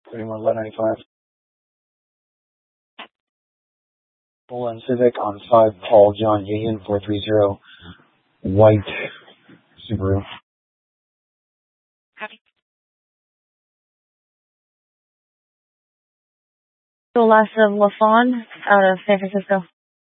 31 95. Poland Civic on 5 Paul John Union 430. White Subaru. Copy. So last of LaFawn out of San Francisco.